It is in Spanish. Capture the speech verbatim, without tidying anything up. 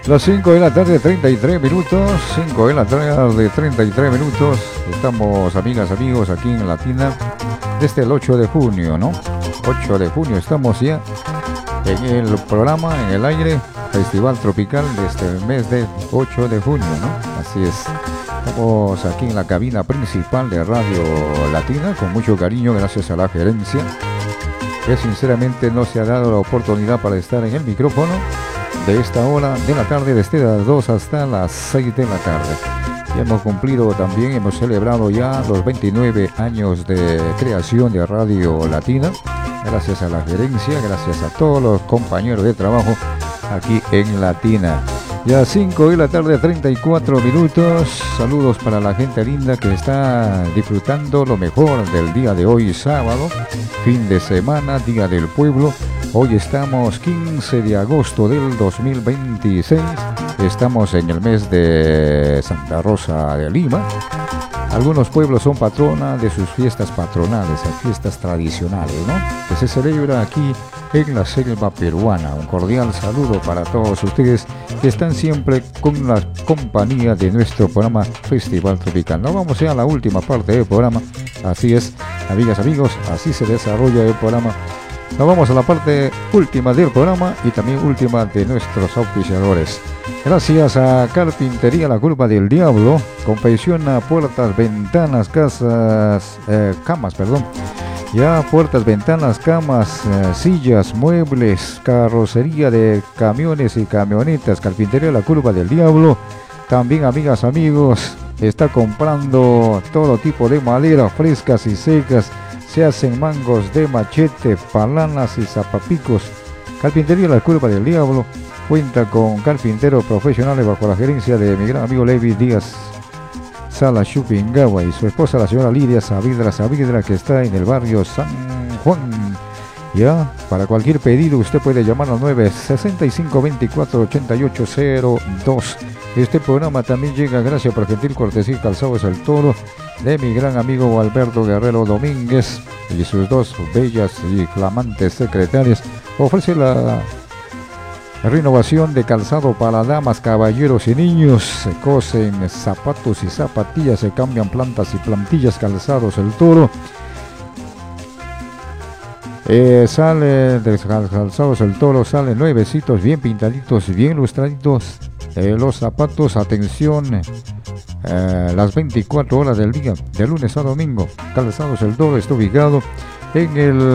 Las cinco de la tarde, treinta y tres minutos. cinco de la tarde, treinta y tres minutos. Estamos, amigas, amigos, aquí en Latina desde el ocho de junio, ¿no? ocho de junio, estamos ya en el programa, en el aire, Festival Tropical desde el mes de ocho de junio, ¿no? Así es. Estamos aquí en la cabina principal de Radio Latina, con mucho cariño, gracias a la gerencia, que sinceramente no se ha dado la oportunidad para estar en el micrófono de esta hora de la tarde, desde las dos hasta las seis de la tarde. Y hemos cumplido también, hemos celebrado ya los veintinueve años de creación de Radio Latina, gracias a la gerencia, gracias a todos los compañeros de trabajo aquí en Latina. Ya cinco de la tarde, treinta y cuatro minutos. Saludos para la gente linda que está disfrutando lo mejor del día de hoy, sábado, fin de semana, Día del Pueblo. Hoy estamos quince de agosto del dos mil veintiséis. Estamos en el mes de Santa Rosa de Lima. Algunos pueblos son patronas de sus fiestas patronales, fiestas tradicionales, ¿no? Que se celebra aquí en la selva peruana. Un cordial saludo para todos ustedes que están siempre con la compañía de nuestro programa Festival Tropical. Nos vamos ya a la última parte del programa. Así es, amigas, amigos, así se desarrolla el programa. Nos vamos a la parte última del programa y también última de nuestros auspiciadores. Gracias a Carpintería La Curva del Diablo, confecciona puertas, ventanas, casas, eh, camas, perdón. Ya puertas, ventanas, camas, eh, sillas, muebles, carrocería de camiones y camionetas. Carpintería La Curva del Diablo. También, amigas, amigos, está comprando todo tipo de madera, frescas y secas. Se hacen mangos de machete, palanas y zapapicos. Carpintería La Curva del Diablo cuenta con carpinteros profesionales bajo la gerencia de mi gran amigo Levi Díaz Sala Chupingawa y su esposa, la señora Lidia Saavedra Saavedra, que está en el barrio San Juan. Ya, para cualquier pedido usted puede llamar al nueve sesenta y cinco, veinticuatro, ochenta y ocho cero dos. Este programa también llega gracias por gentil cortesía Calzados El Toro de mi gran amigo Alberto Guerrero Domínguez y sus dos bellas y flamantes secretarias. Ofrece la renovación de calzado para damas, caballeros y niños. Se cosen zapatos y zapatillas, se cambian plantas y plantillas. Calzados El Toro. Eh, sale de Calzados El Toro, salen nuevecitos, bien pintaditos, bien lustraditos. Eh, los zapatos, atención, eh, las veinticuatro horas del día, de lunes a domingo. Calzados El Toro está ubicado en el